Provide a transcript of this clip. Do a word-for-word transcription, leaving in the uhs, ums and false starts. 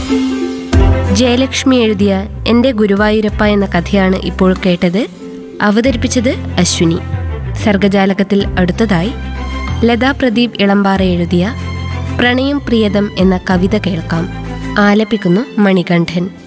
ജയലക്ഷ്മി എഴുതിയ എൻ്റെ ഗുരുവായൂരപ്പ എന്ന കഥയാണ് ഇപ്പോൾ കേട്ടത്. അവതരിപ്പിച്ചത് അശ്വിനി. സർഗജാലകത്തിൽ അടുത്തതായി ലതാ പ്രദീപ് ഇളമ്പാറ എഴുതിയ പ്രണയം പ്രിയതം എന്ന കവിത കേൾക്കാം. ആലപിക്കുന്നു മണികണ്ഠൻ.